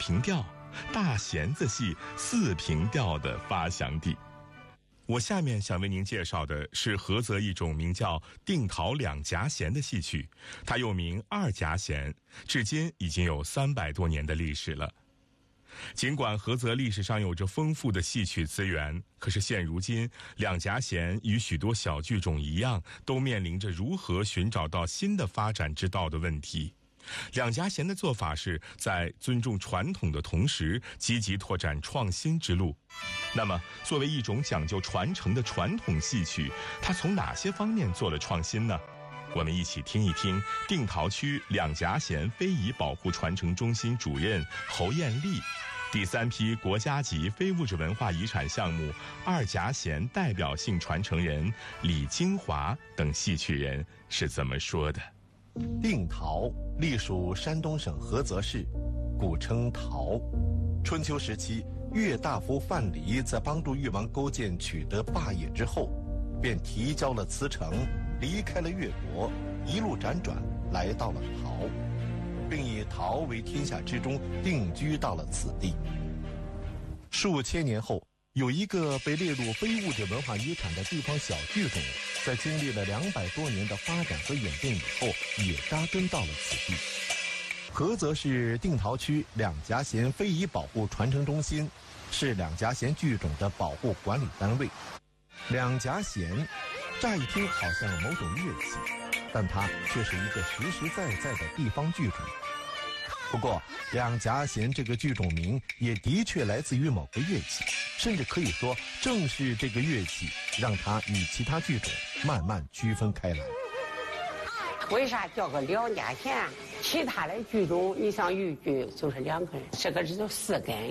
平调，大弦子戏四平调的发祥地。我下面想为您介绍的是菏泽一种名叫定陶两夹弦的戏曲，它又名二夹弦，至今已经有300多年的历史了。尽管菏泽历史上有着丰富的戏曲资源，可是现如今两夹弦与许多小剧种一样，都面临着如何寻找到新的发展之道的问题。两夹弦的做法是在尊重传统的同时，积极拓展创新之路。那么，作为一种讲究传承的传统戏曲，它从哪些方面做了创新呢？我们一起听一听定陶区两夹弦非遗保护传承中心主任侯艳丽，第3批国家级非物质文化遗产项目二夹弦代表性传承人李金华等戏曲人是怎么说的。 定陶隶属山东省菏泽市，古称陶。春秋时期，越大夫范蠡在帮助越王勾践取得霸业之后，便提交了辞呈，离开了越国，一路辗转来到了陶，并以陶为天下之中，定居到了此地。数千年后，有一个被列入非物质文化遗产的地方小剧种，在经历了200多年的发展和演变以后，也扎根到了此地。菏泽市定陶区两夹弦非遗保护传承中心是两夹弦剧种的保护管理单位。两夹弦乍一听好像某种乐器，但它却是一个实实在在的地方剧种。不过两夹弦这个剧种名也的确来自于某个乐器，甚至可以说正是这个乐器让它与其他剧种慢慢区分开来。 为啥叫个两夹弦？其他的剧种你像豫剧就是2根，这个就4根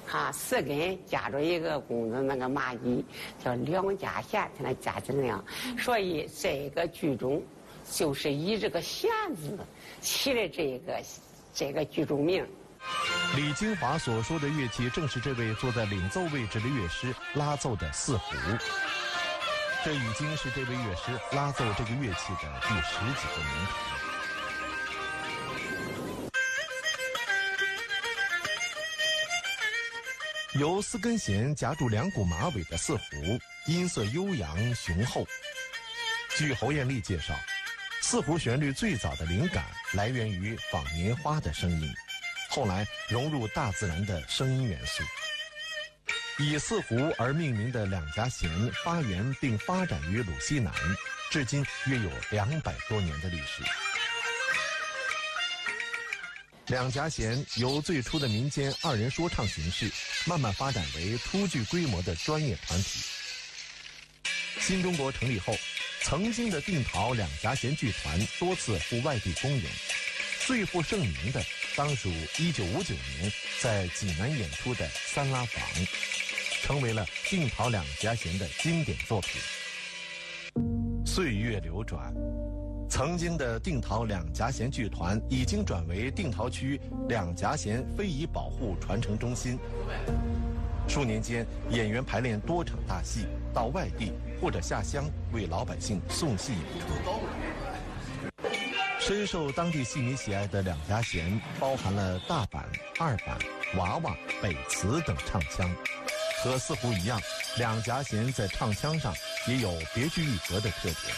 ，4根夹着一个弓子那个麻衣，叫两夹弦，才能夹起来。所以这个剧种就是以这个弦字起了这个剧种名。 李金华所说的乐器，正是这位坐在领奏位置的乐师拉奏的四胡。这已经是这位乐师拉奏这个乐器的第10几个年头。由4根弦夹住2股马尾的四胡，音色悠扬雄厚。据侯艳丽介绍，四胡旋律最早的灵感来源于纺棉花的声音，后来融入大自然的声音元素。以四胡而命名的两夹弦发源并发展于鲁西南，至今约有200多年的历史。两夹弦由最初的民间2人说唱形式，慢慢发展为初具规模的专业团体。新中国成立后，曾经的定陶两夹弦剧团多次赴外地公演，最负盛名的当属1959年在济南演出的《三拉房》，成为了定陶两夹弦的经典作品。岁月流转，曾经的定陶两夹弦剧团已经转为定陶区两夹弦非遗保护传承中心。数年间，演员排练多场大戏，到外地或者下乡为老百姓送戏演出。深受当地戏迷喜爱的两夹弦，包含了大板、二板、娃娃、北词等唱腔。和四胡一样，两夹弦在唱腔上也有别具一格的特点。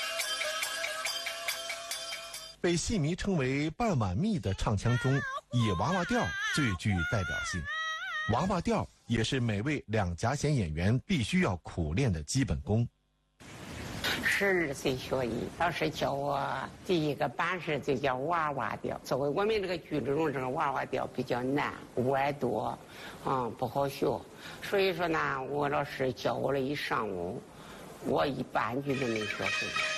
被戏迷称为半碗蜜的唱腔中，以娃娃调最具代表性。娃娃调也是每位两夹弦演员必须要苦练的基本功。 12岁学艺，老师教我第一个板式就叫娃娃调。作为我们这个剧中这个娃娃调比较难，歪多，不好学。所以说呢，我老师教我了一上午，我一半句都没学会。